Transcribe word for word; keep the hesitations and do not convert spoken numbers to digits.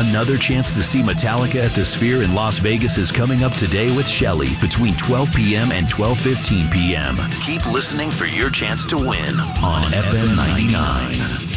Another chance to see Metallica at the Sphere in Las Vegas is coming up today with Shelley between twelve p.m. and twelve fifteen p.m. Keep listening for your chance to win on F M ninety-nine.